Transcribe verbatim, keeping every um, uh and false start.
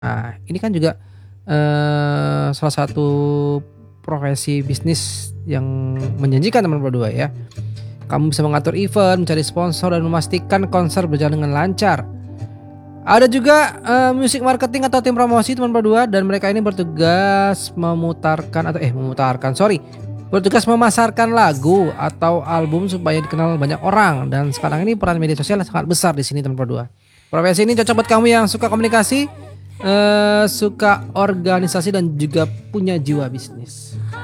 Nah, ini kan juga, eee, salah satu profesi bisnis yang menjanjikan teman berdua ya. Kamu bisa mengatur event, mencari sponsor, dan memastikan konser berjalan dengan lancar. Ada juga, eee, music marketing atau tim promosi teman berdua dan mereka ini bertugas memutarkan atau eh memutarkan, sorry, bertugas memasarkan lagu atau album supaya dikenal banyak orang dan sekarang ini peran media sosial sangat besar di sini teman berdua. Profesi ini cocok buat kamu yang suka komunikasi, eee, suka organisasi dan juga punya jiwa bisnis.